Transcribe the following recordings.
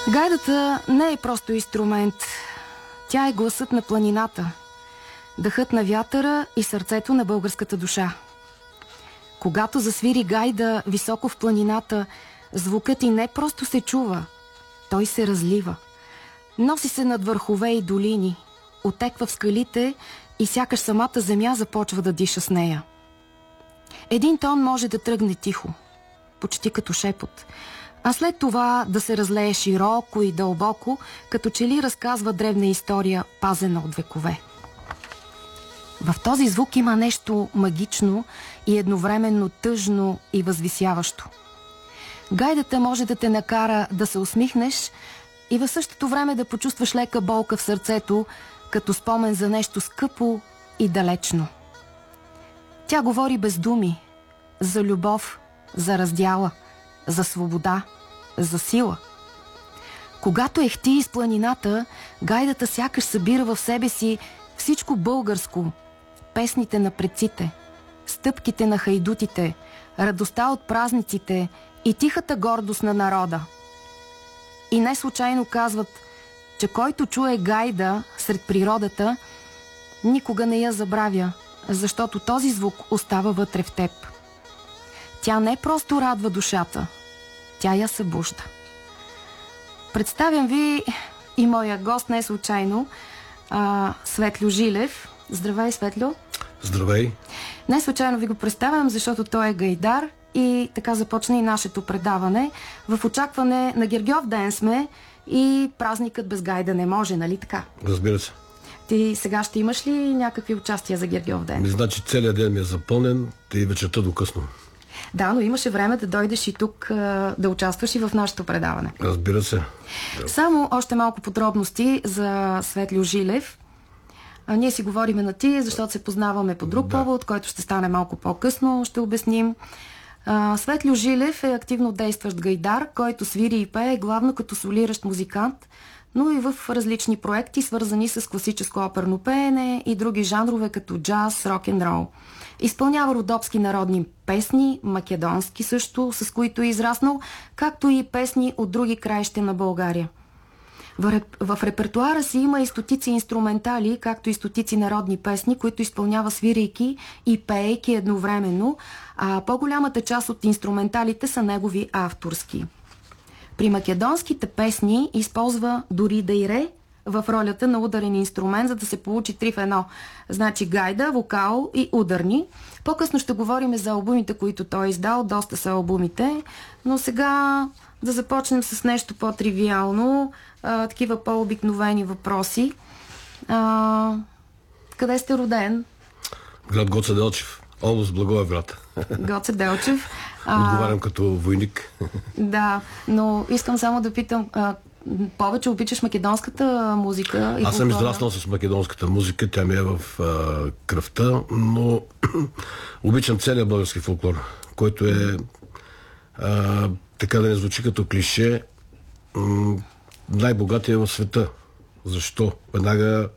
Гайдата не е просто инструмент. Тя е гласът на планината, дъхът на вятъра и сърцето на българската душа. Когато засвири гайда високо в планината, звукът и не просто се чува, той се разлива. Носи се над върхове и долини, отеква в скалите и сякаш самата земя започва да диша с нея. Един тон може да тръгне тихо, почти като шепот, а след това да се разлее широко и дълбоко, като че ли разказва древна история, пазена от векове. В този звук има нещо магично и едновременно тъжно и възвисяващо. Гайдата може да те накара да се усмихнеш и в същото време да почувстваш лека болка в сърцето, като спомен за нещо скъпо и далечно. Тя говори без думи, за любов, за раздяла, за свобода, за сила. Когато ехти из планината, гайдата сякаш събира в себе си всичко българско, песните на предците, стъпките на хайдутите, радостта от празниците и тихата гордост на народа. И не случайно казват, че който чуе гайда сред природата, никога не я забравя, защото този звук остава вътре в теб. Тя не просто радва душата, тя я събужда. Представям ви и моя гост не случайно, Светлю Жилев. Здравей, Светлю! Здравей! Не случайно ви го представям, защото той е гайдар и така започна и нашето предаване. В очакване на Гергьов ден сме и празникът без гайда не може, нали така? Разбира се. Ти сега ще имаш ли някакви участия за Гергьов ден? Значи целият ден ми е запълнен и вечерта до късно. Да, но имаше време да дойдеш и тук да участваш и в нашето предаване. Разбира се. Само още малко подробности за Светлю Жилев. Ние си говориме на ти, защото се познаваме по друг повод, който ще стане малко по-късно, ще обясним. Светлю Жилев е активно действащ гайдар, който свири и пее главно като солиращ музикант, но и в различни проекти, свързани с класическо оперно пеене и други жанрове като джаз, рок-н-рол. Изпълнява родопски народни песни, македонски също, с които е израснал, както и песни от други краища на България. В репертуара си има и стотици инструментали, както и стотици народни песни, които изпълнява свирейки и пеейки едновременно, а по-голямата част от инструменталите са негови авторски. При македонските песни използва дори дайре в ролята на ударен инструмент, за да се получи 3 в 1. Значи гайда, вокал и ударни. По-късно ще говорим за албумите, които той е издал. Доста са албумите. Но сега да започнем с нещо по-тривиално. Такива по-обикновени въпроси. Къде сте роден? Град Гоце Делчев. Област Благоевград. Гоце Делчев. Отговарям като войник. Да, но искам само да питам, повече обичаш македонската музика? Аз съм израснал с македонската музика, тя ми е в кръвта, но обичам целия български фолклор, който е така да не звучи като клише, най-богатия в света. Защо? Веднага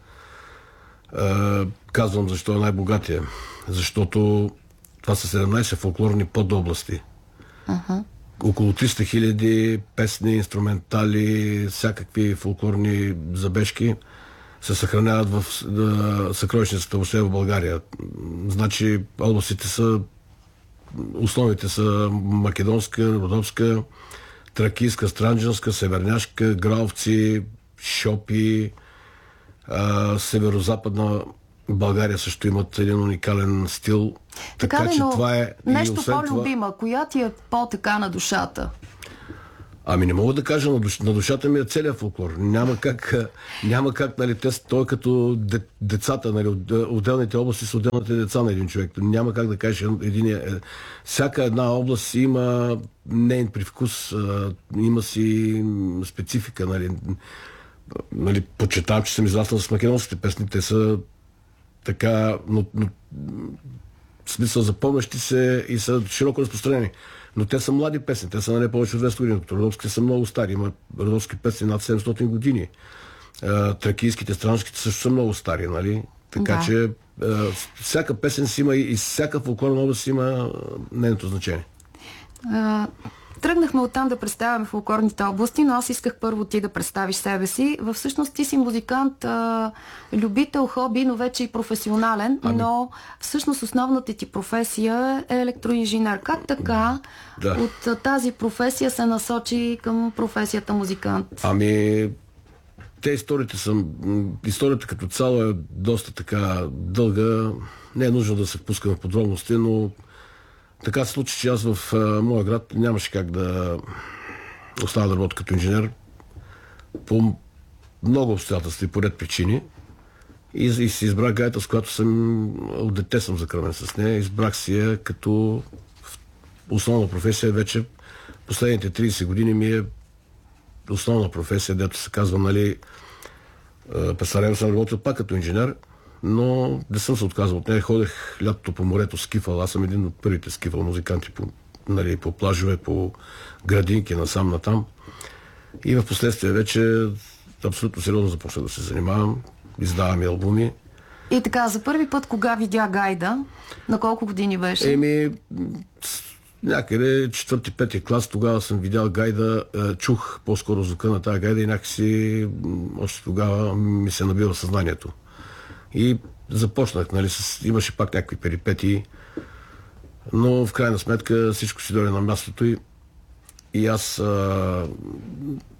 казвам защо е най-богатия. Защото това са 17 фолклорни подобласти. Около 300 хиляди песни, инструментали, всякакви фолклорни забежки се съхраняват в съкровищницата въобще в България. Значи областите са, основните са македонска, родопска, тракийска, странджанска, северняшка, граловци, шопи, северо-западна България също имат един уникален стил. Така че това е... Нещо по-любима, коя ти е по-така на душата? Ами не мога да кажа, на душата ми е целият фолклор. Няма как, нали, той е като децата, нали, отделните области са отделните деца на един човек. Няма как да кажеш всяка една област има нейн привкус, има си специфика, нали, почитавам, че съм израснал с македонските песни, те са така, но в смисъл запомнящи се и са широко разпространени. Но те са млади песни, те са на не повече от 200 години, като родопските са много стари, има родопски песни над 700 години. Тракийските, странските също са много стари, нали? Така че всяка песен си има и всяка фолклорна област има нейното значение. Тръгнахме оттам да представяме фолклорните области, но аз исках първо ти да представиш себе си. Всъщност ти си музикант, любител, хоби, но вече и професионален, но всъщност основната ти професия е електроинженер. Как така от тази професия се насочи към професията музикант? Историята като цяло е доста така дълга. Не е нужно да се впускаме в подробности, но така се случи, че аз в моя град нямаше как да остана да работя като инженер по много обстоятелства и по ред причини. И си избрах гайта, с която от дете съм закръмен с нея. Избрах си я като основна професия. Вече последните 30 години ми е основна професия, дето се казва, нали, през Сараево съм работил пак като инженер, но не съм се отказал от нея. Ходех лятото по морето скифал. Аз съм един от първите скифал музиканти по плажове, по градинки, насам-натам. И в последствие вече абсолютно сериозно започнах да се занимавам. Издавам и албуми. И така, за първи път кога видя Гайда? На колко години беше? Някъде 4-5 клас, тогава съм видял Гайда, чух по-скоро звука на тази Гайда и някакси още тогава ми се набива съзнанието. И започнах, нали, имаше пак някакви перипетии, но в крайна сметка всичко си дойде на мястото и аз